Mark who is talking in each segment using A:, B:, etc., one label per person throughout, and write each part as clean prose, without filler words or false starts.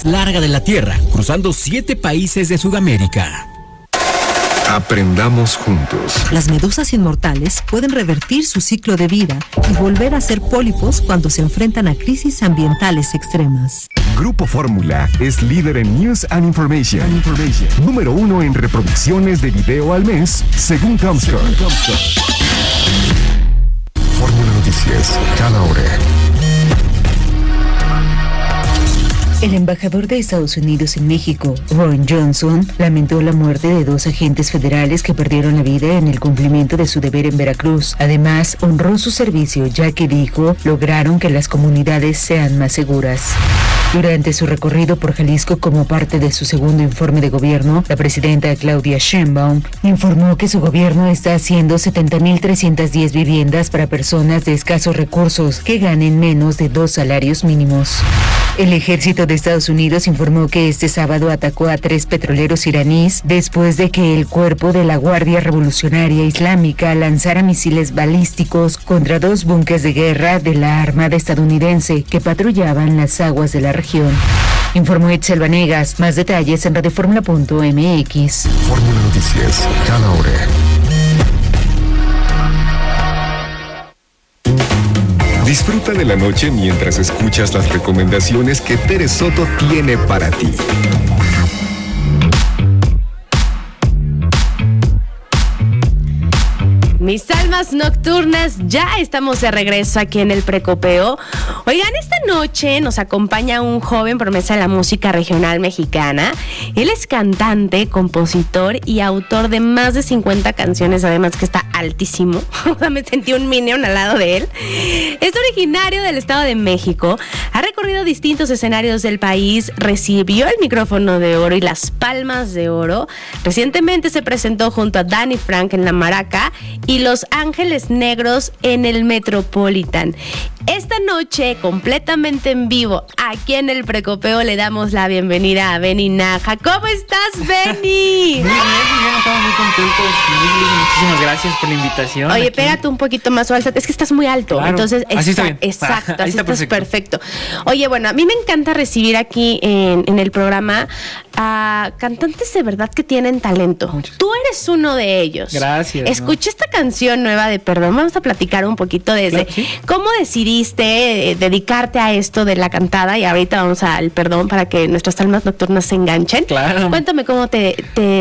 A: más larga de la Tierra, cruzando 7 países de Sudamérica.
B: Aprendamos juntos.
C: Las medusas inmortales pueden revertir su ciclo de vida y volver a ser pólipos cuando se enfrentan a crisis ambientales extremas.
B: Grupo Fórmula es líder en News and Information. Número 1 en reproducciones de video al mes, según Comscore. Fórmula Noticias, cada hora.
C: El embajador de Estados Unidos en México, Ron Johnson, lamentó la muerte de 2 agentes federales que perdieron la vida en el cumplimiento de su deber en Veracruz. Además, honró su servicio, ya que dijo, lograron que las comunidades sean más seguras. Durante su recorrido por Jalisco como parte de su segundo informe de gobierno, la presidenta Claudia Sheinbaum informó que su gobierno está haciendo 70,310 viviendas para personas de escasos recursos que ganen menos de 2 salarios mínimos. El ejército de Estados Unidos informó que este sábado atacó a 3 petroleros iraníes después de que el cuerpo de la Guardia Revolucionaria Islámica lanzara misiles balísticos contra 2 buques de guerra de la Armada estadounidense que patrullaban las aguas de la región. Informó Itzel Vanegas. Más detalles en radioformula.mx.
B: Fórmula Noticias, cada hora. Disfruta de la noche mientras escuchas las recomendaciones que Tere Soto tiene para ti.
D: Mis almas nocturnas, ya estamos de regreso aquí en el Precopeo. Oigan, esta noche nos acompaña un joven promesa de la música regional mexicana. Él es cantante, compositor y autor de más de 50 canciones, además que está altísimo. O sea, me sentí un minion al lado de él. Es originario del Estado de México, ha recorrido distintos escenarios del país, recibió el micrófono de oro y las palmas de oro. Recientemente se presentó junto a Danny Frank en La Maraca y Los Ángeles Negros en el Metropolitan. Esta noche, completamente en vivo, aquí en el Precopeo, le damos la bienvenida a Benny Nájar. ¿Cómo estás, Benny?
E: Muy bien, estamos muy contentos. Muchísimas gracias por la invitación.
D: Oye,
E: aquí.
D: Pégate un poquito más alto, es que estás muy alto.
E: Claro.
D: Entonces,
E: así está bien.
D: Exacto,
E: Ahí
D: así
E: está
D: estás perfecto. Oye, bueno, a mí me encanta recibir aquí en el programa a cantantes de verdad que tienen talento.
E: Muchas.
D: Tú eres uno de ellos.
E: Gracias.
D: Escuché esta canción nueva de Perdón. Vamos a platicar un poquito desde
E: Claro, ¿sí?
D: cómo decidiste dedicarte a esto de la cantada, y ahorita vamos al Perdón para que nuestras almas nocturnas se enganchen.
E: Claro.
D: Cuéntame cómo te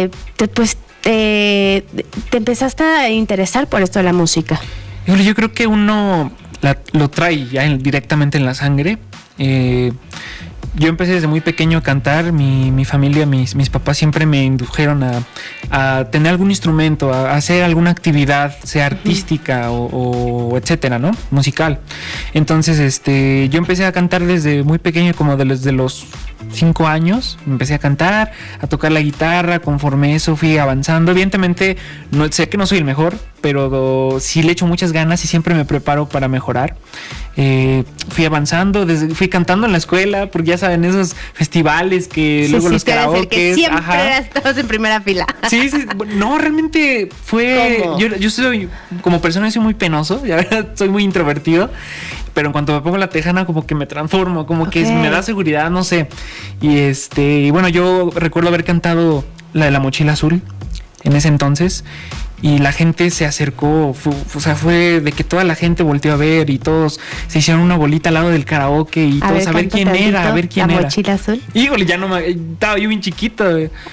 D: empezaste a interesar por esto de la música.
E: Híjole, yo creo que uno lo trae ya directamente en la sangre. Yo empecé desde muy pequeño a cantar. Mi familia, mis papás siempre me indujeron a tener algún instrumento, a hacer alguna actividad, sea artística o etcétera, ¿no? Musical. Entonces, yo empecé a cantar desde muy pequeño, como desde los 5 años. Empecé a cantar, a tocar la guitarra. Conforme eso fui avanzando. Evidentemente, no sé que no soy el mejor, pero sí le echo muchas ganas y siempre me preparo para mejorar. Fui avanzando, fui cantando en la escuela, porque ya saben, esos festivales que
D: Sí,
E: luego
D: sí,
E: los
D: tú eres el que
E: karaokes.
D: siempre estabas en primera fila.
E: Sí, no, realmente fue.
D: ¿Cómo?
E: Yo soy, como persona, soy muy penoso, ya verdad, soy muy introvertido. Pero en cuanto me pongo la tejana, como que me transformo, como que me da seguridad, no sé. Y bueno, yo recuerdo haber cantado la de La Mochila Azul en ese entonces. Y la gente se acercó, fue de que toda la gente volteó a ver y todos se hicieron una bolita al lado del karaoke y todos a ver quién era, a ver quién era.
D: La Mochila Azul.
E: Híjole, ya no estaba yo bien chiquito.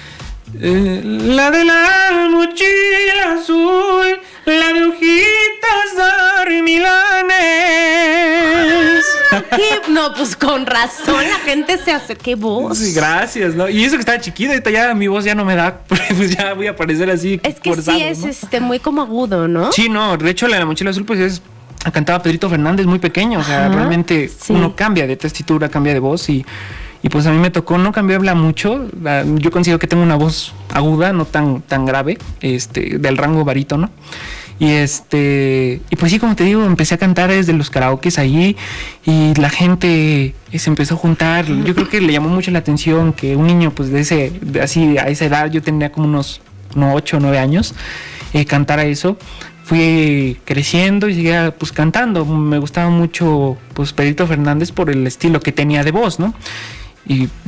E: La de la mochila azul, la de hojitas dormilanes.
D: No, pues con razón la gente se hace. ¡Qué voz!
E: Sí, gracias, ¿no? Y eso que estaba chiquito, ahorita ya mi voz ya no me da, pues ya voy a parecer así.
D: Es que
E: forzado,
D: sí es
E: ¿no?
D: Muy como agudo, ¿no?
E: Sí, no, de hecho la de La Mochila Azul pues cantaba Pedrito Fernández muy pequeño, o sea,
D: Ajá,
E: realmente
D: sí.
E: uno cambia de tesitura, cambia de voz y pues a mí me tocó no cambiarla mucho. Yo considero que tengo una voz aguda, no tan grave, del rango barítono. Y pues sí, como te digo, empecé a cantar desde los karaokes allí y la gente se empezó a juntar. Yo creo que le llamó mucho la atención que un niño pues así a esa edad, yo tenía como unos 8 o 9 años, cantara eso. Fui creciendo y seguía pues cantando. Me gustaba mucho pues Pedrito Fernández por el estilo que tenía de voz, ¿no? Y